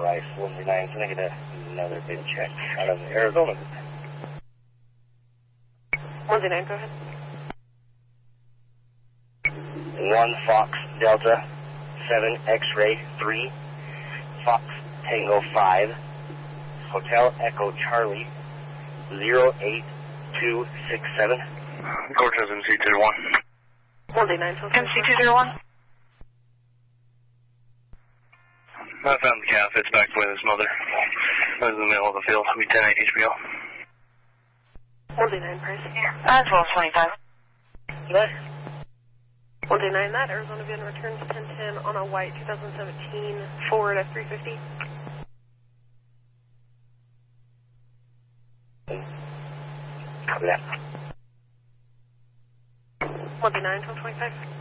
Rice, 109, so I get another big check out of Arizona. 109, go ahead. 1 Fox Delta 7 X-Ray 3 Fox Tango 5 Hotel Echo Charlie 08267. Cortez MC201. 109, MC201. I found the calf. It's back with his mother. It was in the middle of the field. We 10-8 HBO. 109, price. 1225. What? 109, that Arizona VN returns 1010 on a white 2017 Ford F350. Copy that. 109, 1225.